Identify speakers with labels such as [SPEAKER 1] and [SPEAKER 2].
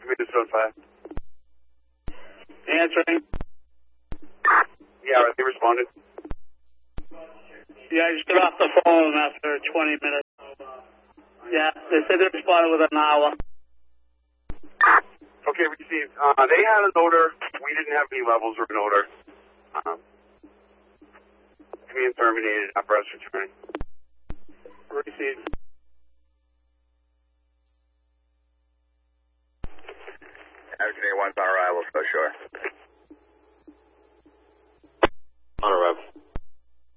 [SPEAKER 1] Minnesota 5.
[SPEAKER 2] Answering.
[SPEAKER 1] Yeah, they responded.
[SPEAKER 2] Yeah, I just got off the phone after 20 minutes. Yeah, they said they responded within an hour.
[SPEAKER 1] Okay, received. They had an odor. We didn't have any levels or an odor. Being terminated after us returning.
[SPEAKER 2] Received.
[SPEAKER 3] Engineer 1 on arrival, so sure.